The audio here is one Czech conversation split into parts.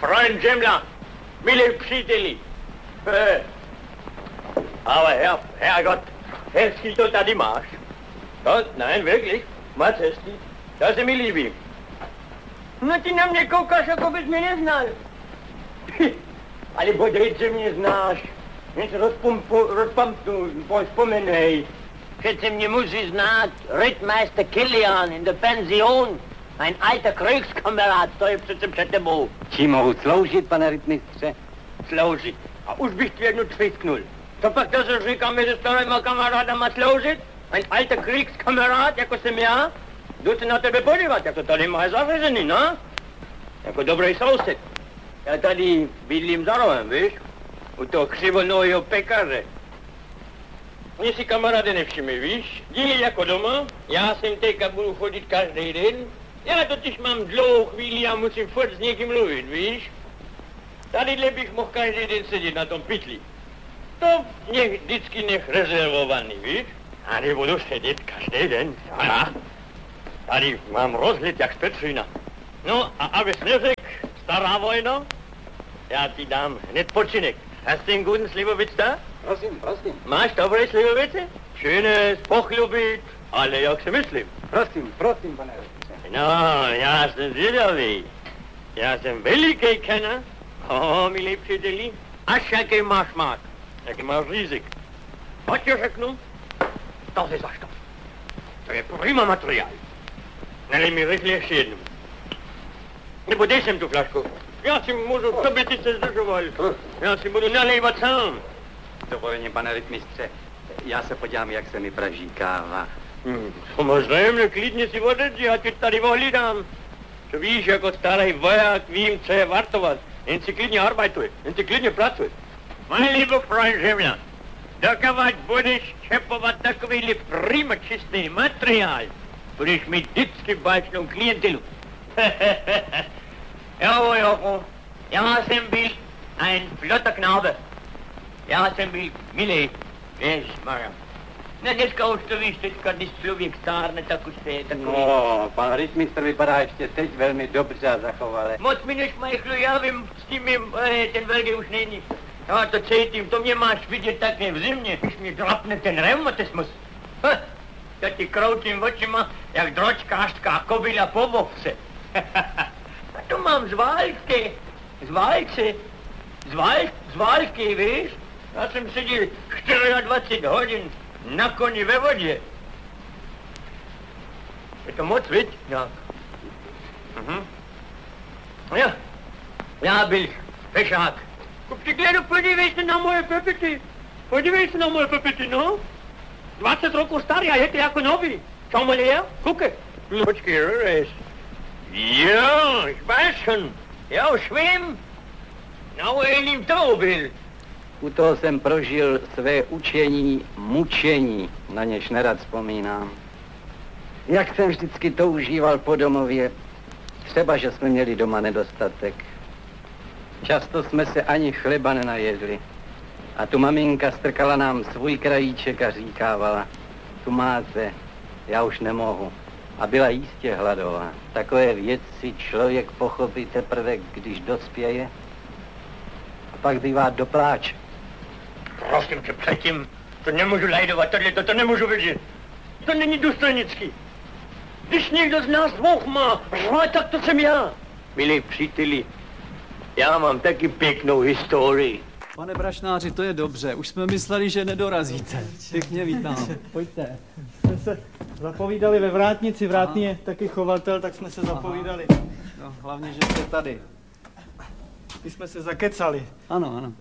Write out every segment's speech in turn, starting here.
Freund Semmler, milí příteli. Aber Herrgott, hezký to tady máš. To, nein, wirklich, moc hezký. To se mi líbí. No ty na mě koukáš, jako bys mě neznal. Ale bodejt, že mě znáš. Něco vzpomenej. Přece mě musí znát Rittmeister Kilian in der Pension. Ein alter Kriegskamerad, to je přece před tebou. Čím mohu sloužit, pane rytmistře? Sloužit. A už bych ti jednu tvisknul. To pak to se říká mezi starýma kamarádama sloužit? Ein alter Kriegskamerad, jako jsem já? Jdu se na tebe podívat, jak to tady máš zařazený, no? Jako dobrý soused. Já tady bydlím za rohem, víš? U toho křivonohého pekaře. Mě si kamaráde nevšimli, víš? Díl jako doma, já sem teďka budu chodit každý den. Já totiž mám dlouhou chvíli a musím furt s někým mluvit, víš? Tadyhle bych mohl každý den sedět na tom pytli. To vždycky nech rezervovaný, víš? A nebudu sedět každý den. Aha. Tady mám rozhled jak z Petřína. No a abys neřekl, stará vojna, já ti dám hned počinek. Hast du einen guten Slivovitz da? Prosím, prosím. Máš dobré Slivovice? Schönes, pochlubit, ale jak se myslím. Prosím, pane rytmistře. No, já jsem zvědavý. Já jsem veliký kenner. Milí příteli, až jaký máš mák, jaký máš řízek. Pojď ti řeknu, to je za štof. To je prima materiál. Nalej mi rychle ještě jednu. Nebo dej sem tu flašku. Já si můžu, co by ty se zdržoval. Já si budu nalévat sám. Dovoleně, pane rytmistře, já se podívám, jak se mi praží káva. Samozřejmě, klidně si odejdi, já ti tady ohlídám. To víš, jako starý voják, vím, co je vartovat. Jen si klidně arbajtuj, jen si klidně pracuj. Mein lieber Freund Semmler, dokud budeš čepovat takovýhle prima čistý materiál, budeš mít vždycky báčnou klientelu. Jo, já jsem byl ein flotter Knabe. Já jsem byl milý, ježmarja. No dneska už to víš, teďka, když člověk stárne, tak už to je takový. No, pan rytmistr vypadá ještě teď velmi dobře a zachovale. Moc mi nešmajchlu, já vím, s tím ten velký už není. Já to cítím, to mě máš vidět také v zimě, když mě drapne ten reumatismus. To ti kroutím očima, jak dročkářská kobila po bovce. A to mám z války, víš? Já jsem seděl 24 hodin na koni ve vodě. Je to moc, viď? Jak? Já byl pešák. Kupříkladu, podívej se na moje pepity, no. 20 roků starý a je to jako nový. Schau mal her, gucke. Počkej, röres. Jo, ich weiß schon. Já už vím. Na ujím to byl. U toho jsem prožil své učení, mučení, na něž nerad vzpomínám. Jak jsem vždycky toužíval po domově, třeba, že jsme měli doma nedostatek. Často jsme se ani chleba nenajedli. A tu maminka strkala nám svůj krajíček a říkávala, tu máte, já už nemohu. A byla jistě hladová. Takové věci člověk pochopí teprve, když dospěje. A pak bývá do pláče. Prosím tě, předtím, to nemůžu lajdovat, to nemůžu vidět. To není důstojnický. Když někdo z nás dvou má řvát, tak to jsem já. Milí příteli, já mám taky pěknou historii. Pane brašnáři, to je dobře. Už jsme mysleli, že nedorazíte. Pěkně vítám. Pojďte. Jsme se zapovídali ve vrátnici. Vrátný je taky chovatel, tak jsme se zapovídali. No, hlavně, že jste tady. My jsme se zakecali. Ano.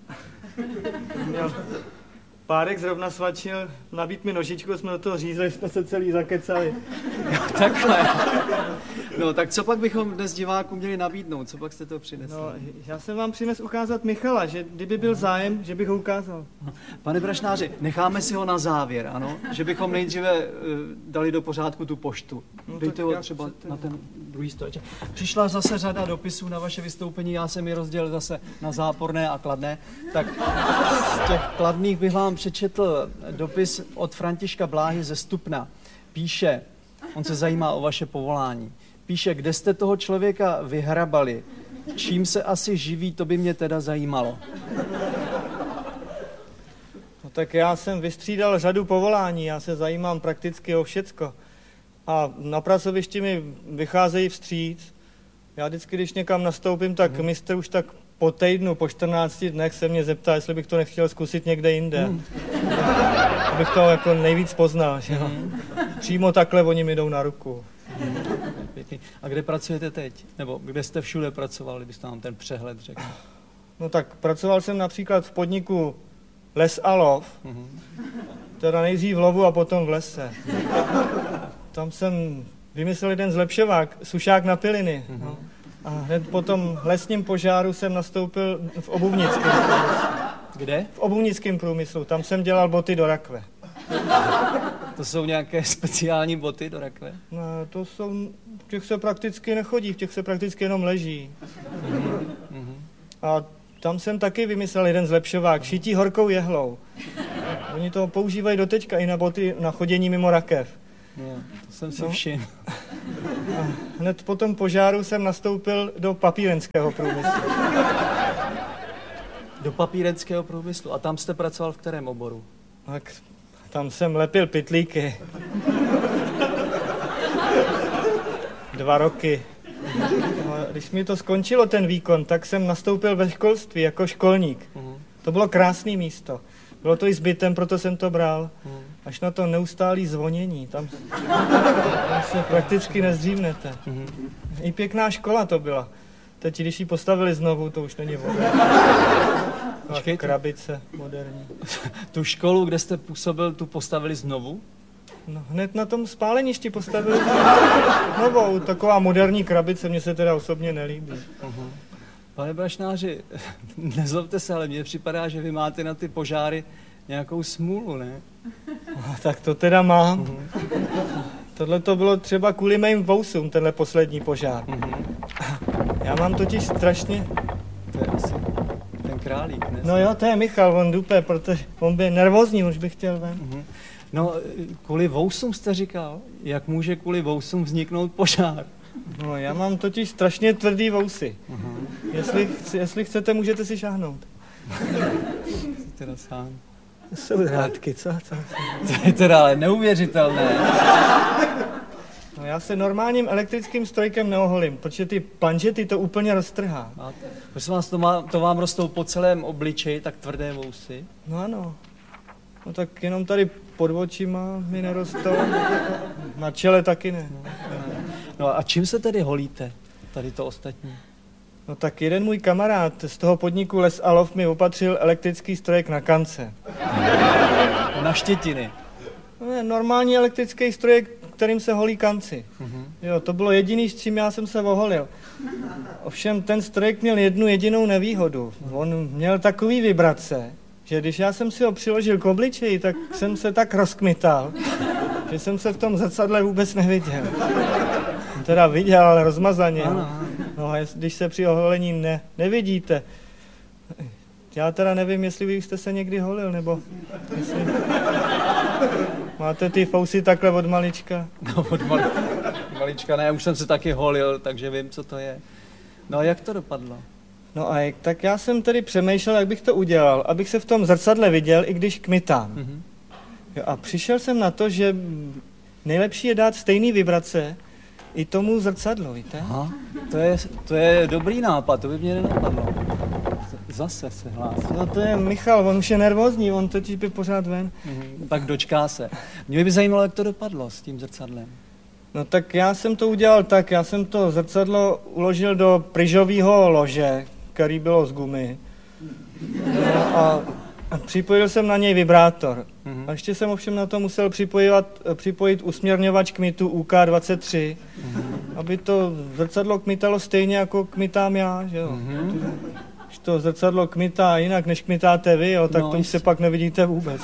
Měl párek zrovna svačil, nabít mi nožičku, jsme do toho řízli, jsme se celý zakecali. Jo, takhle. No, tak co pak bychom dnes divákům měli nabídnout? Co pak jste to přinesli? No, já jsem vám přines ukázat Michala, že kdyby byl zájem, že bych ho ukázal. Pane brašnáři, necháme si ho na závěr, ano? Že bychom nejdříve dali do pořádku tu poštu. No, dejte ho třeba na ten druhý stoleček. Přišla zase řada dopisů na vaše vystoupení, já jsem je rozdělil zase na záporné a kladné. Tak z těch kladných bych vám přečetl dopis od Františka Bláhy ze Stupna. Píše, on se zajímá o vaše povolání. Píše, kde jste toho člověka vyhrabali, čím se asi živí, to by mě teda zajímalo. No tak já jsem vystřídal řadu povolání, já se zajímám prakticky o všecko. A na pracovišti mi vycházejí vstříc. Já vždycky, když někam nastoupím, tak mistr už tak po týdnu, po 14 dnech se mě zeptá, jestli bych to nechtěl zkusit někde jinde. Abych to jako nejvíc poznal, že jo. Přímo takhle oni mi jdou na ruku. A kde pracujete teď? Nebo kde jste všude pracoval, kdybyste nám ten přehled řekl? No tak pracoval jsem například v podniku Les a lov, teda nejdřív v lovu a potom v lese. Tam jsem vymyslel jeden zlepšovák, sušák na piliny. No. A hned po tom lesním požáru jsem nastoupil v obuvnickém průmyslu. Kde? V obuvnickém průmyslu, tam jsem dělal boty do rakve. To jsou nějaké speciální boty do rakve? No, to jsou, v těch se prakticky nechodí, v těch se prakticky jenom leží. A tam jsem taky vymyslel jeden zlepšovák, šití horkou jehlou. Oni to používají doteďka i na boty na chodění mimo rakev. No, to jsem si všiml. A hned po tom požáru jsem nastoupil do papírenského průmyslu. Do papírenského průmyslu. A tam jste pracoval v kterém oboru? Tak tam jsem lepil pytlíky. 2 roky. No, když mi to skončilo, ten výkon, tak jsem nastoupil ve školství jako školník. To bylo krásné místo. Bylo to i s bytem, proto jsem to bral. Až na to neustálý zvonění. Tam se prakticky nezdřívnete. I pěkná škola to byla. Teď, když ji postavili znovu, to už není moderní. Krabice moderní. Tu školu, kde jste působil, tu postavili znovu? No, hned na tom spáleništi postavili novou, taková moderní krabice, mně se teda osobně nelíbí. Pane Brašnáři, nezlobte se, ale mně připadá, že vy máte na ty požáry nějakou smůlu, ne? Tak to teda mám. Tohle to bylo třeba kvůli mým vousům, tenhle poslední požár. Já mám totiž strašně... To je asi ten králík, ne? No jo, to je Michal, on dupe, protože on by nervózní, už by chtěl ven. No, kvůli vousům jste říkal? Jak může kvůli vousům vzniknout požár? No, já mám totiž strašně tvrdý vousy. Jestli chcete, můžete si šáhnout. Teda sám. Jsou drátky, co? To je teda ale neuvěřitelné. No, já se normálním elektrickým strojkem neoholím, protože ty planžety to úplně roztrhá. Prosím vás, to vám rostou po celém obličeji, tak tvrdé vousy? No ano. No tak jenom tady pod očima mi nerostou, na čele taky ne. No a čím se tedy holíte, tady to ostatní? No tak jeden můj kamarád z toho podniku Les a lov mi opatřil elektrický strojek na kance. Na štětiny? No, normální elektrický strojek, kterým se holí kanci. Jo, to bylo jediný, s čím já jsem se oholil. Ovšem ten strojek měl jednu jedinou nevýhodu. On měl takový vibrace, že když já jsem si ho přiložil k obličeji, tak jsem se tak rozkmital, že jsem se v tom zrcadle vůbec neviděl. Teda viděl, ale rozmazaně. No a když se při oholení nevidíte. Já teda nevím, jestli vy jste se někdy holil, nebo jestli máte ty fousy takhle od malička. No od malička ne, už jsem se taky holil, takže vím, co to je. No a jak to dopadlo? No a tak já jsem tedy přemýšlel, jak bych to udělal, abych se v tom zrcadle viděl, i když kmitám. Jo, a přišel jsem na to, že nejlepší je dát stejný vibrace i tomu zrcadlu, víte? Aha, to je dobrý nápad, to by mě nenapadlo. Zase se hlásí. No to je Michal, on už je nervózní, on totiž by pořád ven. Tak dočká se. Mě by zajímalo, jak to dopadlo s tím zrcadlem. No tak já jsem to udělal tak, já jsem to zrcadlo uložil do pryžového lože, který bylo z gumy. No a připojil jsem na něj vibrátor. A ještě jsem ovšem na to musel připojit usměrňovač kmitu UK23, aby to zrcadlo kmitalo stejně, jako kmitám já, že jo. Když to zrcadlo kmitá jinak, než kmitáte vy, jo, tak to už se pak nevidíte vůbec.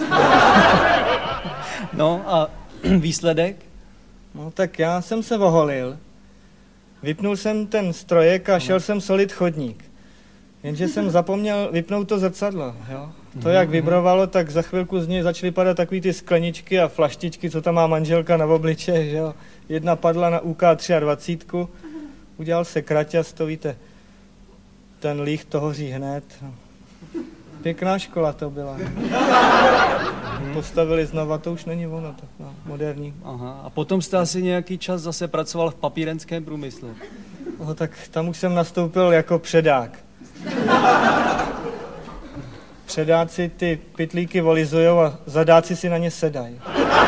No a výsledek? No tak já jsem se oholil, vypnul jsem ten strojek a šel jsem solit chodník. Jenže jsem zapomněl vypnout to zrcadlo, jo. To, jak vibrovalo, tak za chvilku z něj začaly padat takový ty skleničky a flaštičky, co tam má manželka na obličeji, že jo. Jedna padla na UK23, udělal se kraťas, to víte, ten líh to hoří hned. Pěkná škola to byla. Postavili znova, to už není ono, tak no, moderní. Aha, a potom jste asi nějaký čas zase pracoval v papírenském průmyslu. No, tak tam už jsem nastoupil jako předák. Předáci ty pytlíky volizujou a zadáci si na ně sedají.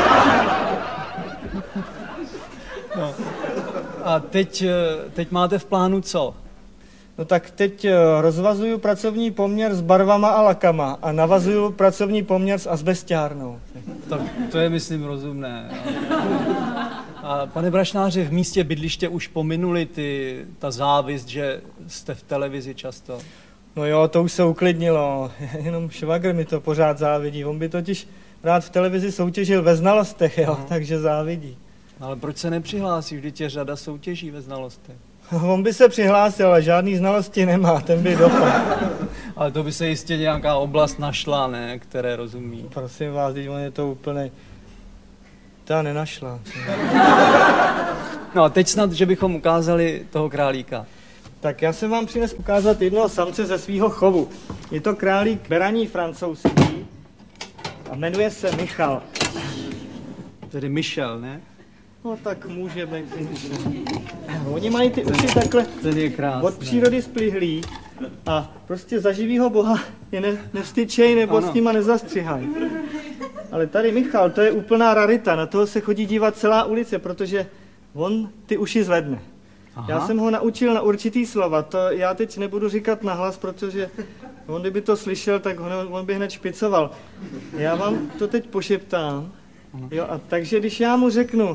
No. A teď máte v plánu co? No tak teď rozvazuju pracovní poměr s barvama a lakama a navazuju pracovní poměr s azbestiárnou. Tak to je, myslím, rozumné. A pane brašnáři, v místě bydliště už pominuli ta závist, že jste v televizi často? No jo, to už se uklidnilo, jenom švagr mi to pořád závidí. On by totiž rád v televizi soutěžil ve znalostech, jo, takže závidí. Ale proč se nepřihlásí? Vždyť je řada soutěží ve znalostech. On by se přihlásil, ale žádný znalosti nemá, ten by dopadl. Ale to by se jistě nějaká oblast našla, ne, které rozumí. Prosím vás, teď on je to úplně... Ta nenašla. No a teď snad, že bychom ukázali toho králíka. Tak já jsem vám přines ukázat jednoho samce ze svýho chovu. Je to králík beraní francouzský a jmenuje se Michal. Tedy Michel, ne? No tak může být. Oni mají ty uši takhle od přírody splihlý a prostě za živýho boha je nevstyčej nebo ano. S nima nezastřihají. Ale tady Michal, to je úplná rarita, na toho se chodí dívat celá ulice, protože on ty uši zvedne. Aha. Já jsem ho naučil na určitý slova, to já teď nebudu říkat nahlas, protože on kdyby to slyšel, tak on by hned špicoval. Já vám to teď pošeptám, jo, a takže když já mu řeknu,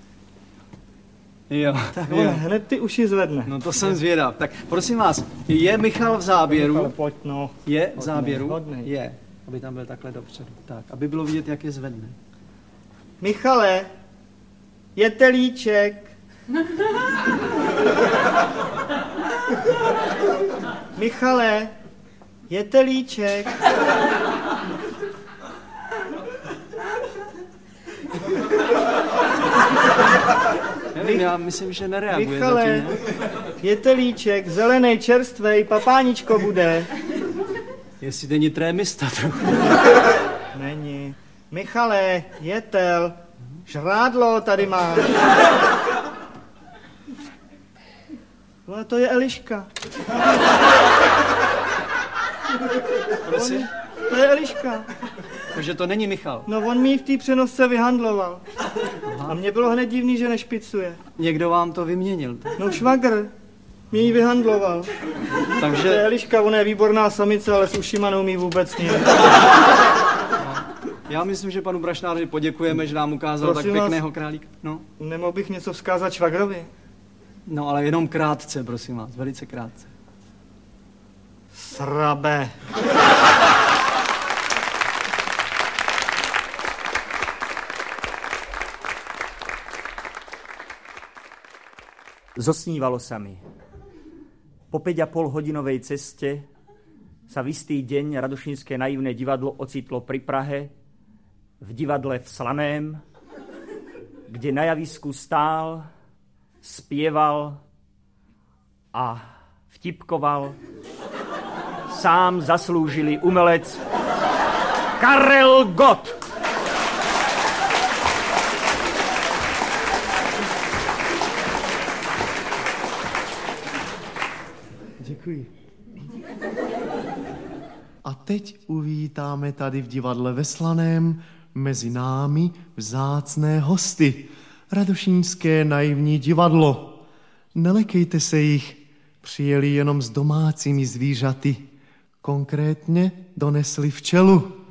jo, tak on hned ty uši zvedne. No to jsem zvědav. Tak prosím vás, je Michal v záběru? Michal, pojď, no. Je v záběru? Hodnej. Je, aby tam byl takhle dopředu. Tak, aby bylo vidět, jak je zvedne. Michale, je telíček. Michale, je telíček. Nevím, já myslím, že nereaguje. Michale, zatím, ne? je telíček, zelený, čerstvej, papáničko bude. Jestli není trémista trochu. Není. Michale, jetel, žrádlo tady mám. No to je Eliška. Prosím? To je Eliška. Takže to není Michal. No on mi ji v té přenosce vyhandloval. Aha. A mně bylo hned divný, že nešpicuje. Někdo vám to vyměnil. No švagr mě ji vyhandloval. Takže... To je Eliška, ona je výborná samice, ale s ušima neumí vůbec nic. Já myslím, že panu brašnáři poděkujeme, že nám ukázal prosím tak pěkného králíka. No. Nemohl bych něco vzkázat švagrovi? No ale jenom krátce, prosím vás, velice krátce. Srabe. Zosnívalo sa mi. Po 5,5-hodinovej ceste sa v istý deň Radošínske naivné divadlo ocitlo pri Prahe v divadle v Slaném, kde na javisku stál, spieval a vtipkoval sám zaslúžilý umelec Karel Gott. Děkuji. A teď uvítáme tady v divadle ve Slaném mezi námi vzácné hosty. Radošínské naivní divadlo. Nelekejte se jich, přijeli jenom s domácími zvířaty. Konkrétně donesli včelu.